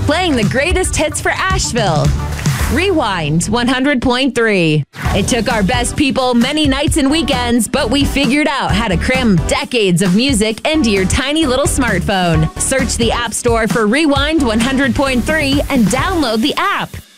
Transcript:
playing the greatest hits for Asheville. Rewind 100.3. It took our best people many nights and weekends, but we figured out how to cram decades of music into your tiny little smartphone. Search the App Store for Rewind 100.3 and download the app.